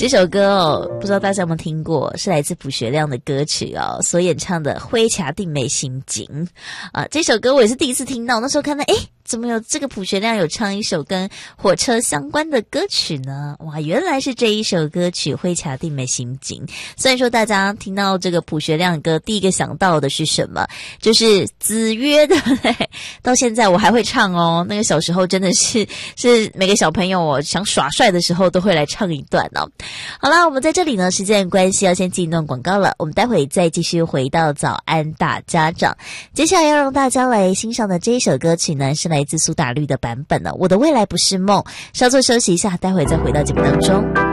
这首歌哦，不知道大家有没有听过，是来自卜学亮的歌曲哦，所演唱的《花车顶的心情》啊。这首歌我也是第一次听到，那时候看到怎么有这个卜学亮有唱一首跟火车相关的歌曲呢？哇，原来是这一首歌曲《花车顶的心情》。虽然说大家听到这个卜学亮歌，第一个想到的是什么？就是子曰的，到现在我还会唱哦。那个小时候真的是每个小朋友想耍帅的时候都会来唱一段哦。好啦，我们在这里呢，时间关系要先进一段广告了，我们待会再继续回到早安大家长。接下来要让大家来欣赏的这一首歌曲呢，是来自苏打绿的版本呢，我的未来不是梦。稍作休息一下，待会再回到节目当中。